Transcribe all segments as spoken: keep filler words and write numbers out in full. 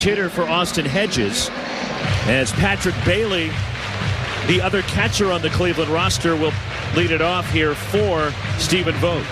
Hitter for Austin Hedges, as Patrick Bailey, the other catcher on the Cleveland roster, will lead it off here for Stephen Vogt.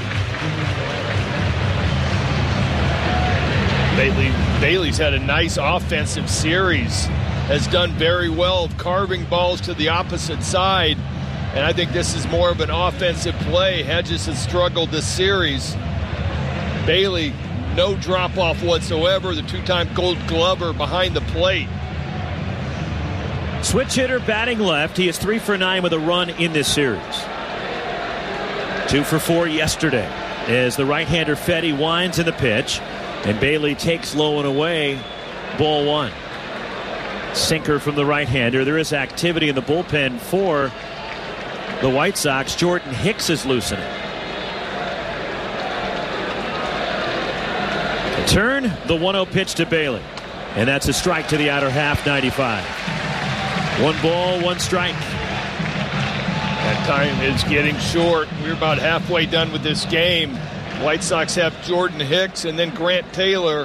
Bailey, Bailey's had a nice offensive series, has done very well of carving balls to the opposite side, and I think this is more of an offensive play. Hedges has struggled this series. Bailey, no drop-off whatsoever. The two-time Gold Glover behind the plate. Switch hitter batting left. He is three for nine with a run in this series. Two for four yesterday as the right-hander Fedde winds in the pitch, and Bailey takes low and away. Ball one. Sinker from the right-hander. There is activity in the bullpen for the White Sox. Jordan Hicks is loosening. Turn, the one oh pitch to Bailey. And that's a strike to the outer half, ninety-five. One ball, one strike. That time is getting short. We're about halfway done with this game. White Sox have Jordan Hicks and then Grant Taylor.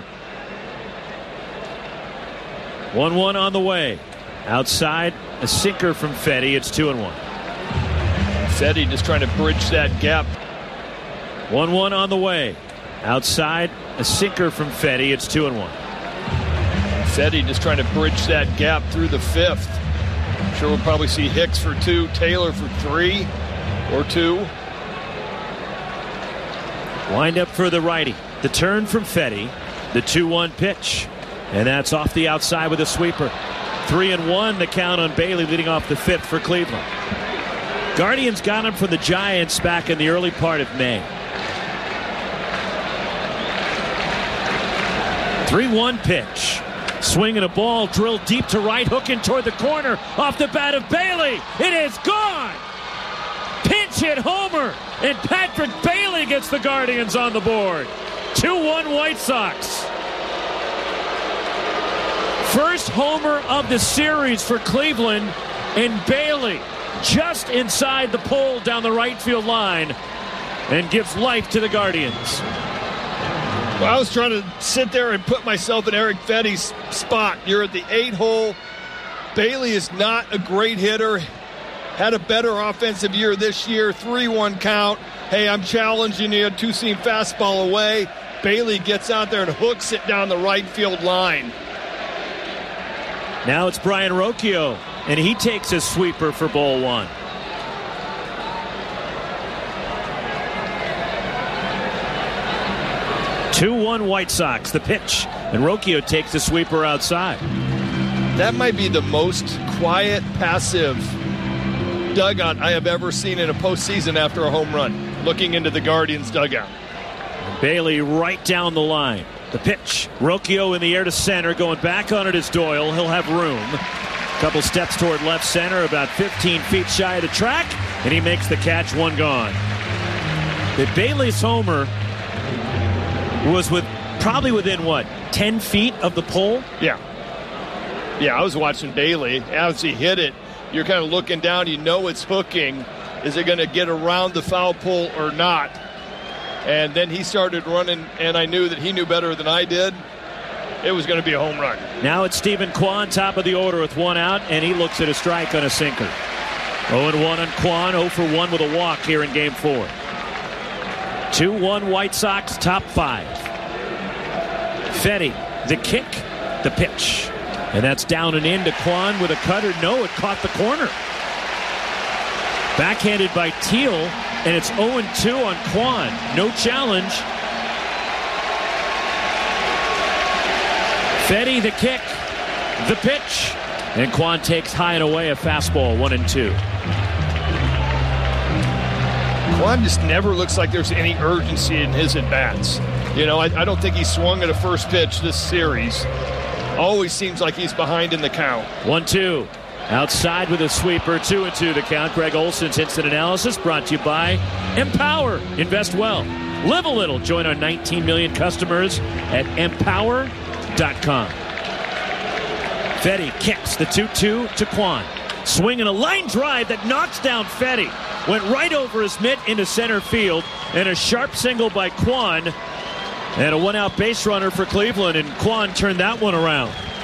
one one on the way. Outside, a sinker from Fedde. It's two and one. Fedde just trying to bridge that gap. one one on the way. Outside, a sinker from Fedde. It's two and one. Fedde just trying to bridge that gap through the fifth. I'm sure we'll probably see Hicks for two, Taylor for three or two. Wind up for the righty. The turn from Fedde. The two one pitch. And that's off the outside with a sweeper. Three and one, the count on Bailey leading off the fifth for Cleveland. Guardians got him from the Giants back in the early part of May. three one pitch. Swinging a ball drilled deep to right, hooking toward the corner. Off the bat of Bailey. It is gone. Pinch hit homer. And Patrick Bailey gets the Guardians on the board. two one White Sox. First homer of the series for Cleveland. And Bailey just inside the pole down the right field line. And gives life to the Guardians. Well, I was trying to sit there and put myself in Eric Fedde's spot. You're at the eight hole. Bailey is not a great hitter. Had a better offensive year this year. three one count. Hey, I'm challenging you. Two-seam fastball away. Bailey gets out there and hooks it down the right field line. Now it's Brian Rocchio, and he takes a sweeper for ball one. two one White Sox, the pitch, and Rocchio takes the sweeper outside. That might be the most quiet, passive dugout I have ever seen in a postseason after a home run, looking into the Guardians dugout. Bailey right down the line. The pitch, Rocchio in the air to center, going back on it is Doyle. He'll have room. A couple steps toward left center, about fifteen feet shy of the track, and he makes the catch, one gone. The Bailey's homer was with probably within what, ten feet of the pole? Yeah. Yeah, I was watching Bailey. As he hit it, you're kind of looking down. You know it's hooking. Is it going to get around the foul pole or not? And then he started running, and I knew that he knew better than I did. It was going to be a home run. Now it's Stephen Kwan, top of the order with one out, and he looks at a strike on a sinker. oh and one on Kwan, oh for one with a walk here in game four. two one White Sox, top five. Fedde, the kick, the pitch. And that's down and in to Kwan with a cutter. No, it caught the corner. Backhanded by Teal, and it's oh and two on Kwan. No challenge. Fedde, the kick, the pitch. And Kwan takes high and away a fastball, one and two. Kwan just never looks like there's any urgency in his at-bats. You know, I, I don't think he swung at a first pitch this series. Always seems like he's behind in the count. one two. Outside with a sweeper, two and two to count. Greg Olson's instant analysis brought to you by Empower. Invest well. Live a little. Join our nineteen million customers at empower dot com. Fedde kicks the two two to Kwan. Swinging a line drive that knocks down Fedde. Went right over his mitt into center field. And a sharp single by Kwan. And a one-out base runner for Cleveland. And Kwan turned that one around.